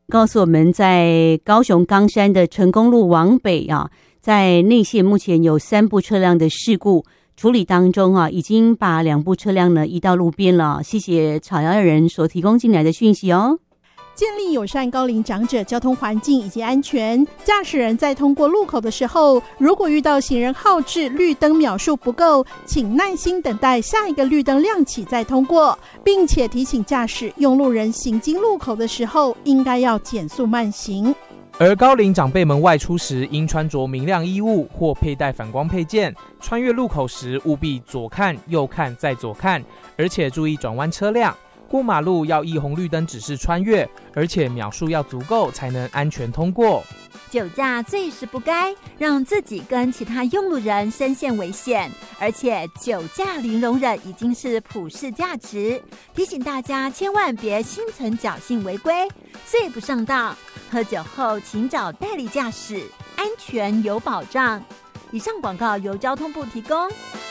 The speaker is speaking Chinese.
告诉我们，在高雄冈山的成功路往北啊，在内线目前有3部车辆的事故处理当中啊，已经把2部车辆呢移到路边了。谢谢草谣人所提供进来的讯息哦。 建立友善高龄长者交通环境以及安全，驾驶人在通过路口的时候，如果遇到行人号志绿灯秒数不够，请耐心等待下一个绿灯亮起再通过，并且提醒驾驶用路人行经路口的时候应该要减速慢行。 而高龄长辈们外出时应穿着明亮衣物或佩戴反光配件，穿越路口时务必左看右看再左看，而且注意转弯车辆，过马路要依红绿灯指示穿越，而且秒数要足够才能安全通过。 酒驾最是不该让自己跟其他用路人身陷危险，而且酒驾零容忍已经是普世价值，提醒大家千万别心存侥幸违规，罪不上当。喝酒后请找代理驾驶，安全有保障。以上广告由交通部提供。